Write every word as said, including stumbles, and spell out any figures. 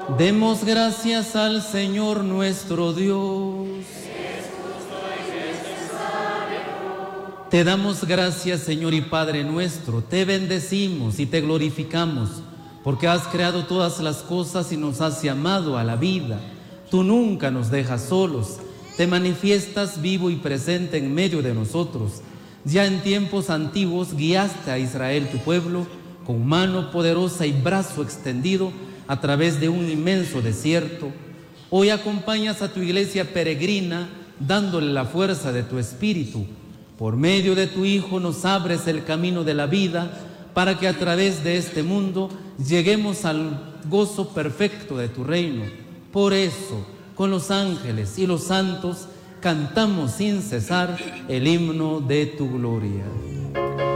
Demos gracias al Señor nuestro Dios. Te damos gracias, Señor y Padre nuestro, te bendecimos y te glorificamos, porque has creado todas las cosas y nos has llamado a la vida. Tú nunca nos dejas solos, te manifiestas vivo y presente en medio de nosotros. Ya en tiempos antiguos guiaste a Israel, tu pueblo, con mano poderosa y brazo extendido a través de un inmenso desierto. Hoy acompañas a tu iglesia peregrina, dándole la fuerza de tu espíritu. Por medio de tu Hijo nos abres el camino de la vida, para que a través de este mundo lleguemos al gozo perfecto de tu reino. Por eso, con los ángeles y los santos, cantamos sin cesar el himno de tu gloria.